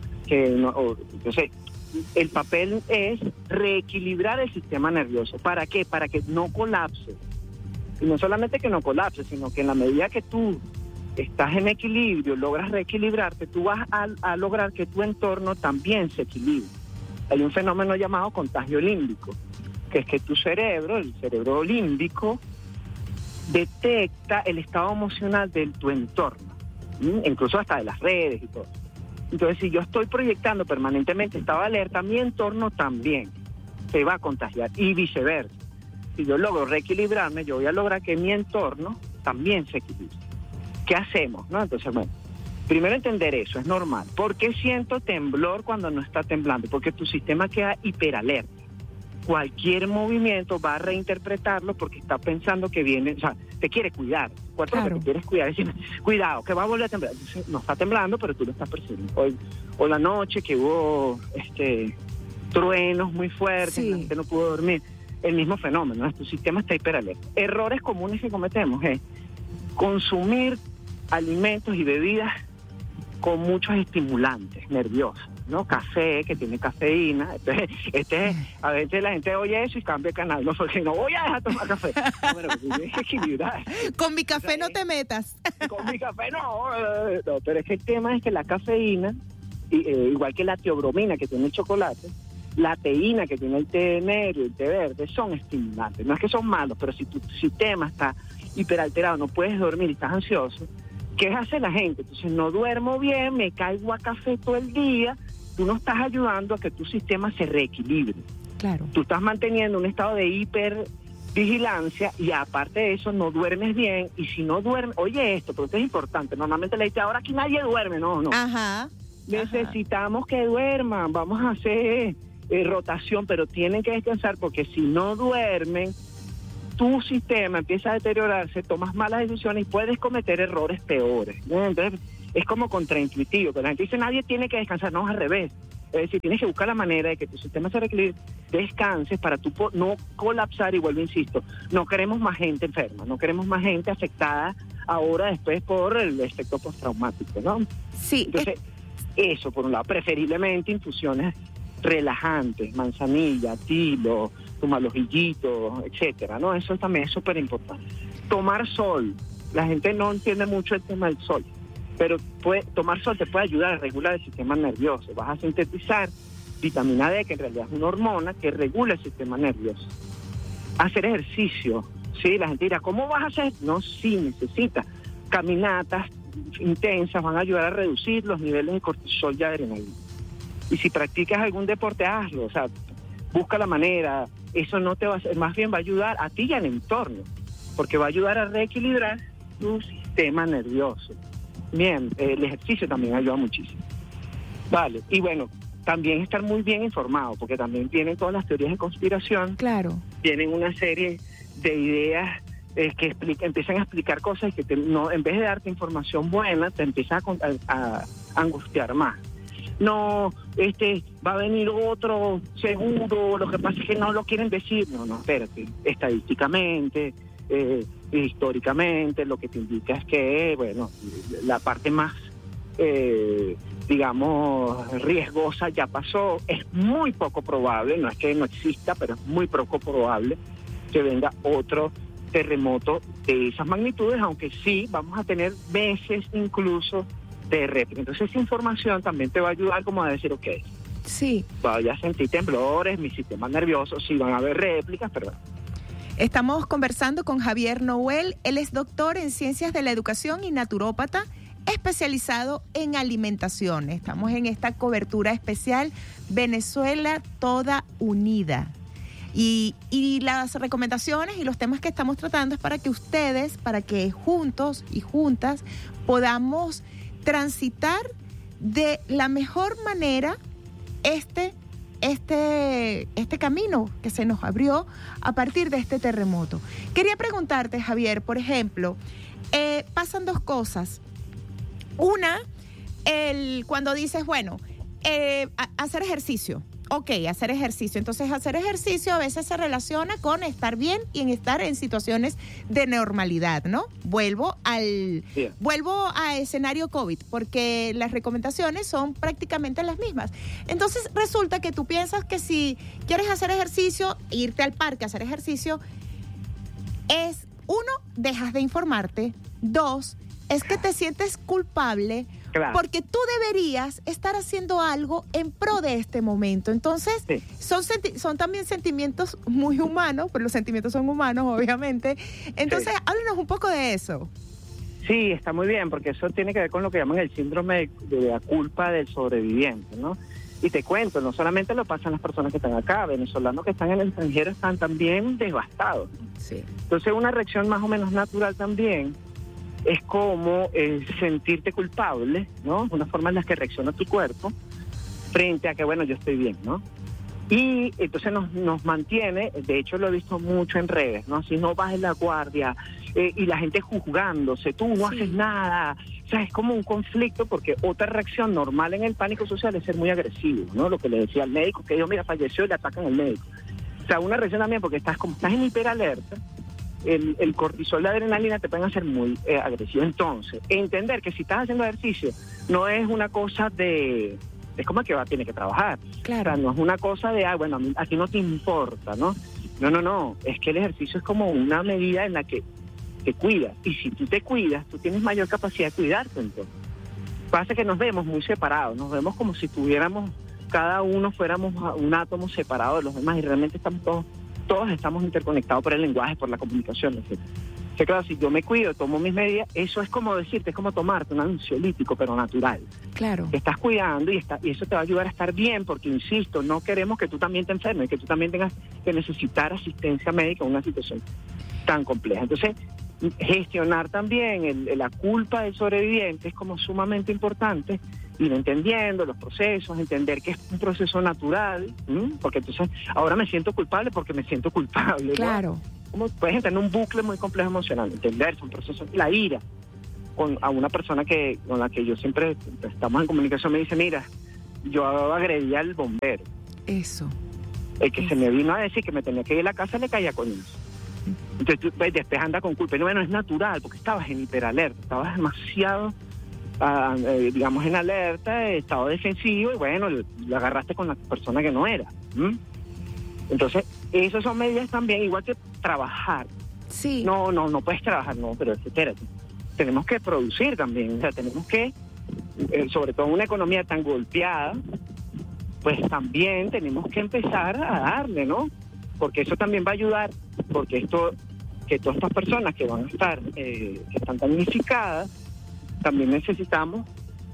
Entonces, el papel es reequilibrar el sistema nervioso. ¿Para qué? Para que no colapse. Y no solamente que no colapse, sino que en la medida que tú estás en equilibrio, logras reequilibrarte, tú vas a lograr que tu entorno también se equilibre. Hay un fenómeno llamado contagio límbico, que es que tu cerebro, el cerebro límbico, detecta el estado emocional de tu entorno, incluso hasta de las redes y todo. Entonces, si yo estoy proyectando permanentemente estado de alerta, mi entorno también se va a contagiar, y viceversa. Si yo logro reequilibrarme, yo voy a lograr que mi entorno también se equilibre. ¿Qué hacemos, no? Entonces, primero entender eso, es normal. ¿Por qué siento temblor cuando no está temblando? Porque tu sistema queda hiperalerta. Cualquier movimiento va a reinterpretarlo porque está pensando que viene, o sea, te quiere cuidar. Cuerpo lo que te quieres cuidar, decir, cuidado, que va a volver a temblar. Entonces, no está temblando, pero tú lo estás percibiendo. O la noche que hubo truenos muy fuertes, la gente no pudo dormir. El mismo fenómeno, ¿no? Tu sistema está hiperalerta. Errores comunes que cometemos es consumir alimentos y bebidas con muchos estimulantes nerviosos, ¿no? Café, que tiene cafeína. Entonces, a veces la gente oye eso y cambia de canal, ¿no? Porque no voy a dejar tomar café. No, pero tienes que equilibrar. Con mi café no te metas. Con mi café no, pero es que el tema es que la cafeína, igual que la teobromina que tiene el chocolate, la teína que tiene el té negro y el té verde, son estimulantes. No es que son malos, pero si tu sistema está hiperalterado, no puedes dormir y estás ansioso, ¿qué hace la gente? Entonces, no duermo bien, me caigo a café todo el día. Tú no estás ayudando a que tu sistema se reequilibre. Claro. Tú estás manteniendo un estado de vigilancia, y aparte de eso no duermes bien, y si no duermes, oye esto, pero esto es importante, normalmente le dice, ahora aquí nadie duerme, no. Necesitamos que duerman, vamos a hacer rotación, pero tienen que descansar, porque si no duermen, tu sistema empieza a deteriorarse, tomas malas decisiones y puedes cometer errores peores, ¿no? Entonces es como contraintuitivo, pero la gente dice, nadie tiene que descansar, no, es al revés. Es decir, tienes que buscar la manera de que tu sistema se reequilibre, descanses para tú no colapsar. Y vuelvo, insisto, no queremos más gente enferma, no queremos más gente afectada ahora después por el efecto postraumático, ¿no? Sí. Entonces, eso por un lado, preferiblemente infusiones relajantes, manzanilla, tilo, tumalojillito, etcétera, ¿no? Eso también es súper importante. Tomar sol, la gente no entiende mucho el tema del sol, pero tomar sol te puede ayudar a regular el sistema nervioso. Vas a sintetizar vitamina D, que en realidad es una hormona que regula el sistema nervioso. Hacer ejercicio, ¿sí? La gente dirá, ¿cómo vas a hacer? No, sí, necesitas. Caminatas intensas van a ayudar a reducir los niveles de cortisol y adrenalina. Y si practicas algún deporte, hazlo, o sea, busca la manera. Eso no te va a hacer, más bien va a ayudar a ti y al entorno, porque va a ayudar a reequilibrar tu sistema nervioso. Bien, el ejercicio también ayuda muchísimo. Vale, y bueno, también estar muy bien informado, porque también tienen todas las teorías de conspiración. Claro. Tienen una serie de ideas que empiezan a explicar cosas que en vez de darte información buena, te empiezan a angustiar más. No, va a venir otro seguro, lo que pasa es que no lo quieren decir. No, espérate, estadísticamente, históricamente, lo que te indica es que, bueno, la parte más, digamos, riesgosa ya pasó. Es muy poco probable, no es que no exista, pero es muy poco probable que venga otro terremoto de esas magnitudes, aunque sí vamos a tener meses incluso de réplica. Entonces esa información también te va a ayudar como a decir, ok, sí, voy a sentir temblores, mi sistema nervioso, sí van a haber réplicas, pero... Estamos conversando con Javier Nouel. Él es doctor en Ciencias de la Educación y naturópata especializado en alimentación. Estamos en esta cobertura especial Venezuela Toda Unida. Y las recomendaciones y los temas que estamos tratando es para que ustedes, para que juntos y juntas podamos transitar de la mejor manera este camino que se nos abrió a partir de este terremoto. Quería preguntarte, Javier, por ejemplo, pasan dos cosas. Una, cuando dices, bueno, hacer ejercicio. Ok, hacer ejercicio. Entonces, hacer ejercicio a veces se relaciona con estar bien y en estar en situaciones de normalidad, ¿no? Vuelvo a escenario COVID, porque las recomendaciones son prácticamente las mismas. Entonces, resulta que tú piensas que si quieres hacer ejercicio, irte al parque a hacer ejercicio, es, uno, dejas de informarte, dos, es que te sientes culpable. Claro. Porque tú deberías estar haciendo algo en pro de este momento. Entonces, sí, son también sentimientos muy humanos, pero los sentimientos son humanos, obviamente. Entonces, sí, háblanos un poco de eso. Sí, está muy bien, porque eso tiene que ver con lo que llaman el síndrome de la culpa del sobreviviente, ¿no? Y te cuento, no solamente lo pasan las personas que están acá, venezolanos que están en el extranjero están también devastados. Sí. Entonces, una reacción más o menos natural también es como sentirte culpable, ¿no? Una forma en la que reacciona tu cuerpo frente a que, bueno, yo estoy bien, ¿no? Y entonces nos mantiene, de hecho lo he visto mucho en redes, ¿no? Si no bajes la guardia y la gente juzgándose, tú no haces nada. O sea, es como un conflicto, porque otra reacción normal en el pánico social es ser muy agresivo, ¿no? Lo que le decía al médico, que yo, mira, falleció y le atacan al médico. O sea, una reacción también, porque estás en hiperalerta, el cortisol, la adrenalina te pueden hacer muy agresivo. Entonces, entender que si estás haciendo ejercicio no es una cosa de... Es como que tiene que trabajar. Claro. O sea, no es una cosa de, bueno, a ti no te importa, ¿no? No. Es que el ejercicio es como una medida en la que te cuidas. Y si tú te cuidas, tú tienes mayor capacidad de cuidarte, entonces. Pasa que nos vemos muy separados, nos vemos como si tuviéramos, cada uno fuéramos un átomo separado de los demás, y realmente estamos todos estamos interconectados por el lenguaje, por la comunicación, etc. Entonces, claro, si yo me cuido, tomo mis medidas, eso es como decirte, es como tomarte un ansiolítico, pero natural. Claro. Te estás cuidando y eso te va a ayudar a estar bien, porque, insisto, no queremos que tú también te enfermes, que tú también tengas que necesitar asistencia médica en una situación tan compleja. Entonces, gestionar también la culpa del sobreviviente es como sumamente importante, ir entendiendo los procesos, entender que es un proceso natural, porque entonces ahora me siento culpable porque me siento culpable. Claro. ¿No? Como puedes entrar en un bucle muy complejo emocional, entender, es un proceso, la ira, a una persona con la que yo siempre estamos en comunicación, me dice, mira, yo agredí al bombero. Eso. El que se me vino a decir que me tenía que ir a la casa le caía con eso. Entonces tú después anda con culpa. Y bueno, es natural, porque estabas en hiperalerta, estabas demasiado, digamos, en alerta, estado defensivo, y bueno, lo agarraste con la persona que no era. Entonces, esas son medidas también, igual que trabajar. Sí. No puedes trabajar, no, pero espérate. Tenemos que producir también, o sea, tenemos que, sobre todo en una economía tan golpeada, pues también tenemos que empezar a darle, ¿no? Porque eso también va a ayudar, porque que todas estas personas que van a estar, que están damnificadas, también necesitamos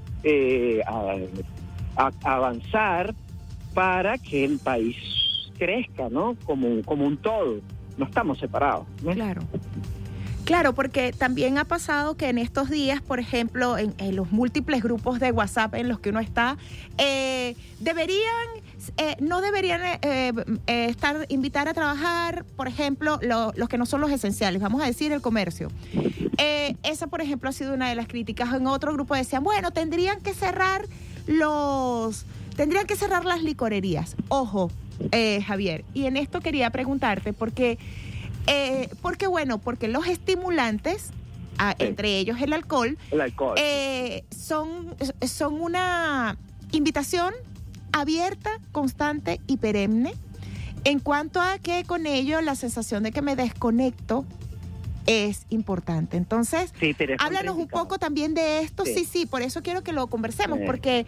avanzar para que el país crezca, ¿no? Como un todo. No estamos separados, ¿no? Claro, porque también ha pasado que en estos días, por ejemplo, en los múltiples grupos de WhatsApp en los que uno está, no deberían invitar a trabajar, por ejemplo, los que no son los esenciales, vamos a decir el comercio. Esa, por ejemplo, ha sido una de las críticas. En otro grupo decían, bueno, tendrían que cerrar las licorerías. Ojo, Javier, y en esto quería preguntarte, porque los estimulantes, entre ellos el alcohol, son una invitación abierta, constante y perenne, en cuanto a que con ello la sensación de que me desconecto es importante. Entonces, háblanos un poco también de esto. Sí, por eso quiero que lo conversemos, porque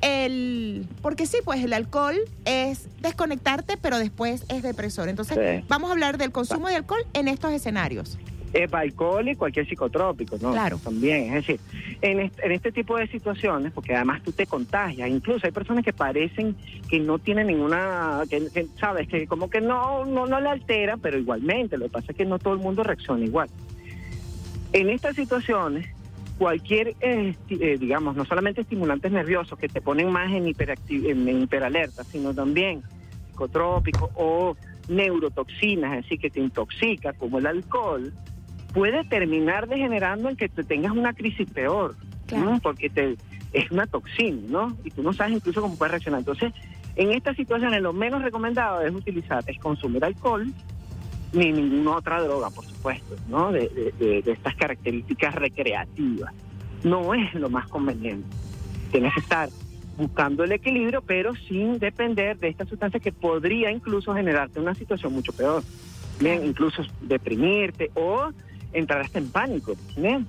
el alcohol es desconectarte, pero después es depresor. Entonces, vamos a hablar del consumo de alcohol en estos escenarios. Alcohol y cualquier psicotrópico, ¿no? Claro. También, es decir, en este tipo de situaciones, porque además tú te contagias, incluso hay personas que parecen que no tienen ninguna, que sabes, que como que no le altera, pero igualmente, lo que pasa es que no todo el mundo reacciona igual. En estas situaciones, cualquier, digamos, no solamente estimulantes nerviosos que te ponen más en hiperalerta, sino también psicotrópicos o neurotoxinas, es decir, que te intoxica, como el alcohol, puede terminar degenerando en que te tengas una crisis peor, ¿no? Porque es una toxina, ¿no? Y tú no sabes incluso cómo puedes reaccionar. Entonces, en estas situaciones lo menos recomendado es consumir alcohol, ni ninguna otra droga, por supuesto, ¿no? De estas características recreativas. No es lo más conveniente. Tienes que estar buscando el equilibrio, pero sin depender de esta sustancia que podría incluso generarte una situación mucho peor. Bien, incluso deprimirte o entrar hasta en pánico. Bien.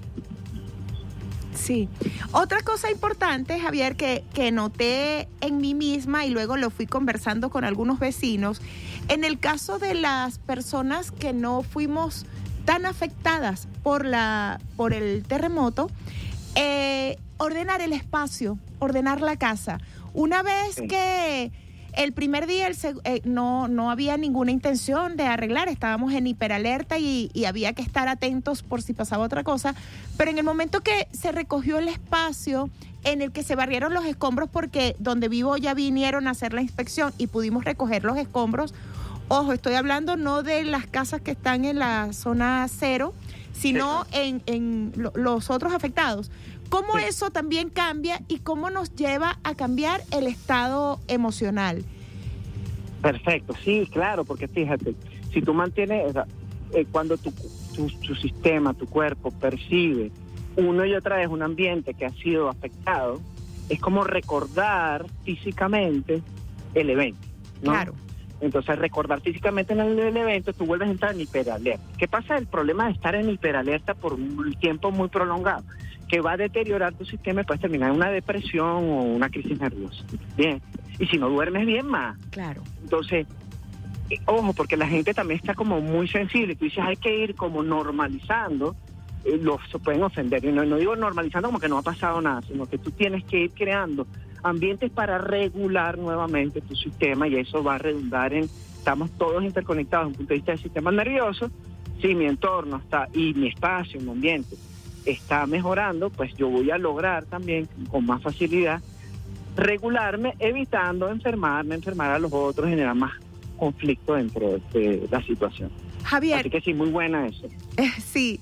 Sí. Otra cosa importante, Javier, que noté en mí misma y luego lo fui conversando con algunos vecinos, en el caso de las personas que no fuimos tan afectadas por el terremoto, ordenar el espacio, ordenar la casa. Una vez que el primer día no había ninguna intención de arreglar, estábamos en hiperalerta y había que estar atentos por si pasaba otra cosa, pero en el momento que se recogió el espacio, en el que se barrieron los escombros, porque donde vivo ya vinieron a hacer la inspección y pudimos recoger los escombros. Ojo, estoy hablando no de las casas que están en la zona 0, sino en los otros afectados. ¿Cómo eso también cambia y cómo nos lleva a cambiar el estado emocional? Perfecto, sí, claro, porque fíjate, si tú mantienes, cuando tu sistema, tu cuerpo percibe una y otra vez un ambiente que ha sido afectado, es como recordar físicamente el evento, ¿no? Claro. Entonces, recordar físicamente en el evento, tú vuelves a entrar en hiperalerta. ¿Qué pasa? El problema de estar en hiperalerta por un tiempo muy prolongado, que va a deteriorar tu sistema y puedes terminar en una depresión o una crisis nerviosa. Bien. Y si no duermes bien, más. Claro. Entonces, ojo, porque la gente también está como muy sensible. Tú dices, hay que ir como normalizando, se pueden ofender. Y no digo normalizando como que no ha pasado nada, sino que tú tienes que ir creando ambientes para regular nuevamente tu sistema, y eso va a redundar en, estamos todos interconectados desde un punto de vista del sistema nervioso. Si mi entorno está, y mi espacio, mi ambiente está mejorando, pues yo voy a lograr también con más facilidad regularme, evitando enfermar a los otros, generar más conflicto dentro de la situación. Javier. Así que sí, muy buena eso. Sí.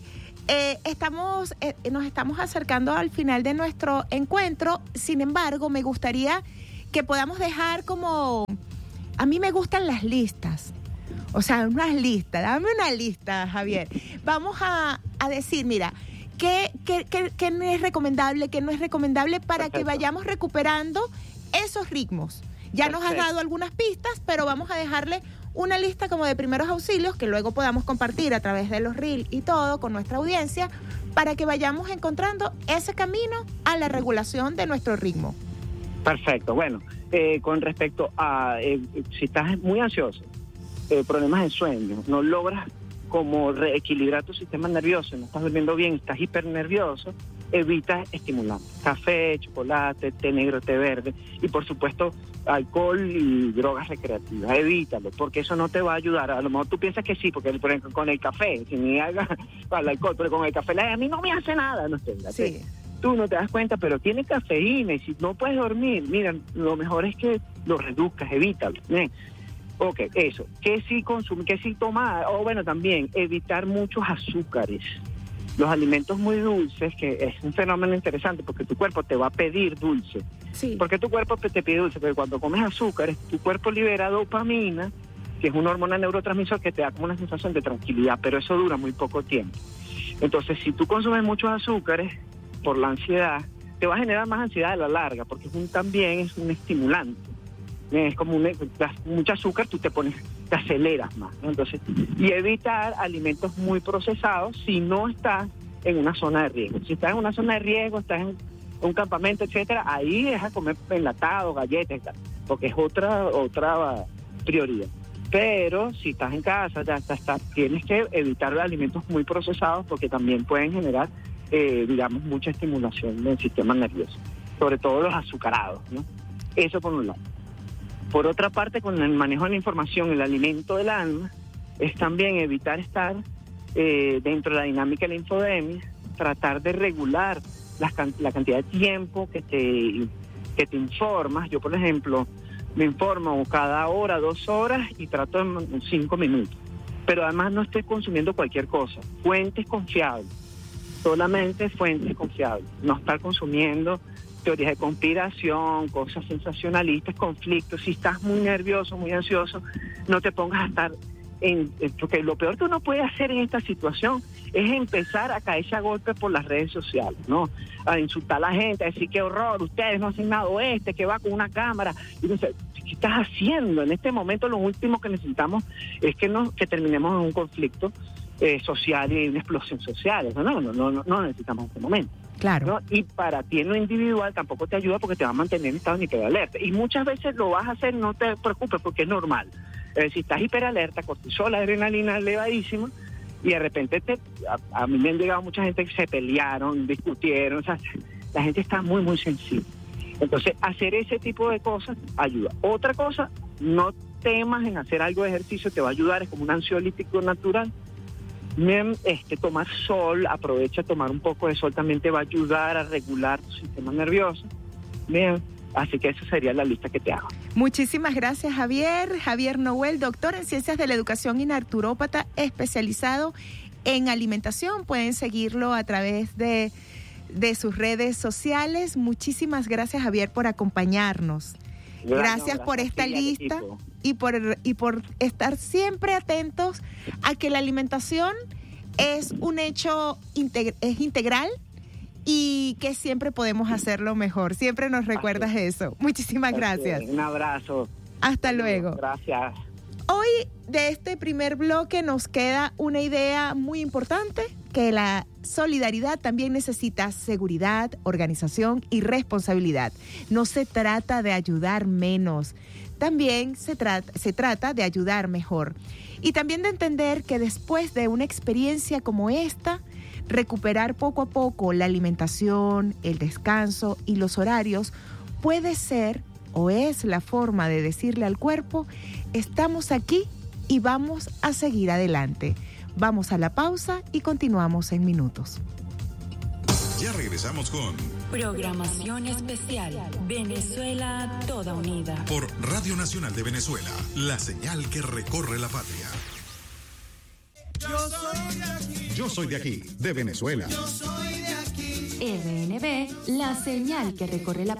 Nos estamos acercando al final de nuestro encuentro. Sin embargo, me gustaría que podamos dejar como... A mí me gustan las listas. O sea, unas listas. Dame una lista, Javier. Vamos a decir, mira, ¿qué no es recomendable, qué no es recomendable para Perfecto. Que vayamos recuperando esos ritmos? Ya Perfecto. Nos has dado algunas pistas, pero vamos a dejarle una lista como de primeros auxilios que luego podamos compartir a través de los Reels y todo con nuestra audiencia para que vayamos encontrando ese camino a la regulación de nuestro ritmo. Perfecto. Bueno, con respecto a si estás muy ansioso, problemas de sueño, no logras como reequilibrar tu sistema nervioso, no estás durmiendo bien, estás hipernervioso, evita estimulantes, café, chocolate, té negro, té verde y por supuesto alcohol y drogas recreativas, evítalo, porque eso no te va a ayudar. A lo mejor tú piensas que sí, porque por ejemplo con el café, si me haga el alcohol, pero con el café a mí no me hace nada, no sé, sí. Tú no te das cuenta, pero tiene cafeína y si no puedes dormir, mira, lo mejor es que lo reduzcas, evítalo, ¿eh? Ok, eso. ¿Qué sí consumir? ¿Qué sí tomar? O bueno, también evitar muchos azúcares. Los alimentos muy dulces, que es un fenómeno interesante porque tu cuerpo te va a pedir dulce. Sí. ¿Por qué tu cuerpo te pide dulce? Porque cuando comes azúcares, tu cuerpo libera dopamina, que es una hormona neurotransmisor que te da como una sensación de tranquilidad, pero eso dura muy poco tiempo. Entonces, si tú consumes muchos azúcares por la ansiedad, te va a generar más ansiedad a la larga, porque también es un estimulante. Es como mucho azúcar, tú te aceleras más, ¿no? Entonces, y evitar alimentos muy procesados si no estás en una zona de riesgo. Si estás en una zona de riesgo, estás en un campamento, etcétera, ahí deja comer enlatado, galletas y tal, porque es otra prioridad. Pero si estás en casa, tienes que evitar los alimentos muy procesados porque también pueden generar, digamos, mucha estimulación del sistema nervioso, sobre todo los azucarados, ¿no? Eso por un lado. Por otra parte, con el manejo de la información, el alimento del alma, es también evitar estar dentro de la dinámica de la infodemia, tratar de regular la cantidad de tiempo que te informas. Yo, por ejemplo, me informo cada hora, 2 horas y trato en 5 minutos. Pero además no estoy consumiendo cualquier cosa. Fuentes confiables, solamente fuentes confiables. No estar consumiendo teorías de conspiración, cosas sensacionalistas, conflictos. Si estás muy nervioso, muy ansioso, no te pongas a estar porque lo peor que uno puede hacer en esta situación es empezar a caerse a golpe por las redes sociales, ¿no? A insultar a la gente, a decir qué horror, ustedes no hacen nada, que va con una cámara. Y no sé, ¿qué estás haciendo? En este momento lo último que necesitamos es que terminemos en un conflicto social y una explosión social. No necesitamos en este momento. Claro. ¿No? Y para ti en lo individual tampoco te ayuda porque te va a mantener en estado de alerta. Y muchas veces lo vas a hacer, no te preocupes porque es normal. Si estás hiperalerta, cortisol, adrenalina elevadísima, y de repente a mí me han llegado mucha gente que se pelearon, discutieron, o sea, la gente está muy, muy sensible. Entonces, hacer ese tipo de cosas ayuda. Otra cosa, no temas en hacer algo de ejercicio, te va a ayudar, es como un ansiolítico natural. Tomar sol, aprovecha tomar un poco de sol, también te va a ayudar a regular tu sistema nervioso. Bien, así que esa sería la lista que te hago. Muchísimas gracias, Javier. Javier Noel, doctor en Ciencias de la Educación y naturópata especializado en alimentación. Pueden seguirlo a través de sus redes sociales. Muchísimas gracias, Javier, por acompañarnos. Gracias por esta lista y por estar siempre atentos a que la alimentación es un hecho integral y que siempre podemos hacerlo mejor. Siempre nos recuerdas eso. Muchísimas gracias. Un abrazo. Hasta luego. Gracias. Hoy de este primer bloque nos queda una idea muy importante que la solidaridad también necesita seguridad, organización y responsabilidad. No se trata de ayudar menos, también se trata de ayudar mejor. Y también de entender que después de una experiencia como esta, recuperar poco a poco la alimentación, el descanso y los horarios puede ser o es la forma de decirle al cuerpo, estamos aquí y vamos a seguir adelante. Vamos a la pausa y continuamos en minutos. Ya regresamos con Programación Especial Venezuela Toda Unida por Radio Nacional de Venezuela, la señal que recorre la patria. Yo soy de aquí, de Venezuela. RNB, la señal que recorre la